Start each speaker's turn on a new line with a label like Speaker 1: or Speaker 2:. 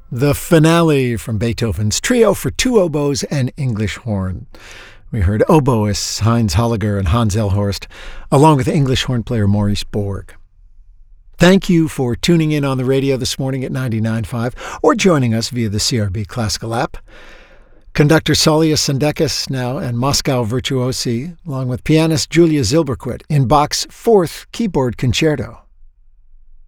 Speaker 1: The finale from Beethoven's Trio for Two Oboes and English Horn. We heard oboists Heinz Holliger and Hans Elhorst, along with English horn player Maurice Borg. Thank you for tuning in on the radio this morning at 99.5 or joining us via the CRB Classical app. Conductor Saulius Sandekis now and Moscow Virtuosi, along with pianist Julia Zilberquit in Bach's Fourth Keyboard Concerto.